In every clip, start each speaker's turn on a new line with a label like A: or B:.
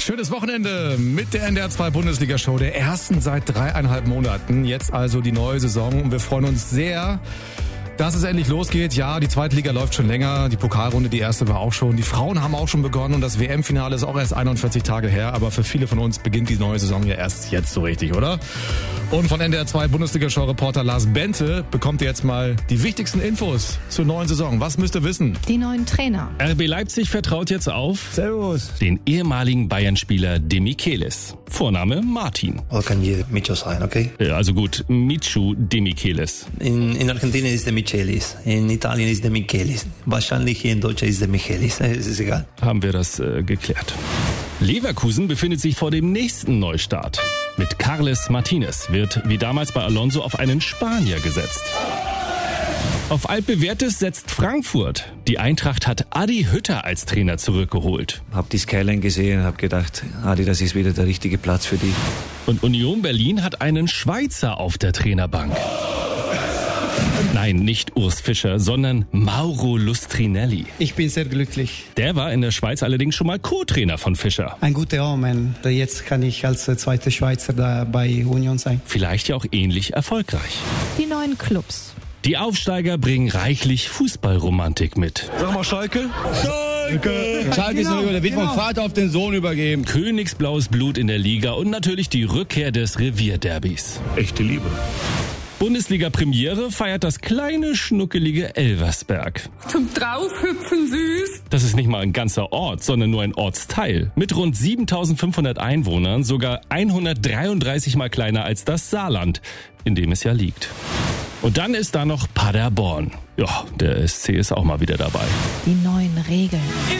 A: Schönes Wochenende mit der NDR 2 Bundesliga-Show, der ersten seit 3,5 Monaten. Jetzt also die neue Saison und wir freuen uns sehr, dass es endlich losgeht. Ja, die zweite Liga läuft schon länger, die Pokalrunde, die erste war auch schon. Die Frauen haben auch schon begonnen und das WM-Finale ist auch erst 41 Tage her. Aber für viele von uns beginnt die neue Saison ja erst jetzt so richtig, oder? Und von NDR 2 Bundesliga-Show-Reporter Lars Bente bekommt ihr jetzt mal die wichtigsten Infos zur neuen Saison. Was müsst ihr wissen?
B: Die neuen Trainer.
C: RB Leipzig vertraut jetzt auf
D: Servus.
C: den ehemaligen Bayern-Spieler Demichelis. Vorname Martin.
D: Oder kann jeder Micho sein, okay?
C: Also gut, Michu Demichelis.
D: In Argentinien ist der Michelis, in Italien ist der Michelis. Wahrscheinlich hier in Deutschland ist der Michelis, es ist egal.
C: Haben wir das geklärt. Leverkusen befindet sich vor dem nächsten Neustart. Mit Carles Martinez wird wie damals bei Alonso auf einen Spanier gesetzt. Auf altbewährtes setzt Frankfurt. Die Eintracht hat Adi Hütter als Trainer zurückgeholt.
E: Hab die Skyline gesehen, hab gedacht, Adi, das ist wieder der richtige Platz für dich.
C: Und Union Berlin hat einen Schweizer auf der Trainerbank. Nein, nicht Urs Fischer, sondern Mauro Lustrinelli.
F: Ich bin sehr glücklich.
C: Der war in der Schweiz allerdings schon mal Co-Trainer von Fischer.
F: Ein guter Omen. Jetzt kann ich als zweiter Schweizer da bei Union sein.
C: Vielleicht ja auch ähnlich erfolgreich.
B: Die neuen Clubs.
C: Die Aufsteiger bringen reichlich Fußballromantik mit.
G: Sag mal Schalke. Schalke ist noch der wird vom Vater auf den Sohn übergeben.
C: Königsblaues Blut in der Liga und natürlich die Rückkehr des Revierderbys.
G: Echte Liebe.
C: Bundesliga-Premiere feiert das kleine, schnuckelige Elversberg.
H: Zum Draufhüpfen süß.
C: Das ist nicht mal ein ganzer Ort, sondern nur ein Ortsteil. Mit rund 7.500 Einwohnern, sogar 133 mal kleiner als das Saarland, in dem es ja liegt. Und dann ist da noch Paderborn. Ja, der SC ist auch mal wieder dabei.
B: Die neuen Regeln.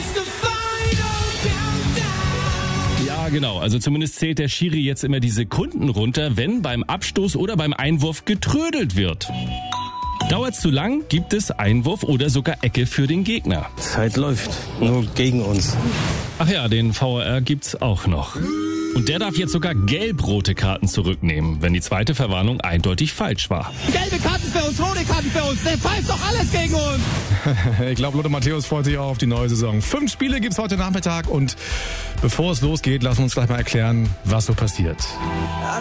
C: Ja, genau. Also zumindest zählt der Schiri jetzt immer die Sekunden runter, wenn beim Abstoß oder beim Einwurf getrödelt wird. Dauert's zu lang, gibt es Einwurf oder sogar Ecke für den Gegner.
E: Zeit läuft, nur gegen uns.
C: Ach ja, den VAR gibt's auch noch. Und der darf jetzt sogar gelb-rote Karten zurücknehmen, wenn die zweite Verwarnung eindeutig falsch war.
G: Gelbe Karten für uns, rote Karten für uns. Der pfeift doch alles gegen uns.
A: Ich glaube, Lothar Matthäus freut sich auch auf die neue Saison. 5 Spiele gibt's heute Nachmittag und bevor es losgeht, lassen wir uns gleich mal erklären, was so passiert.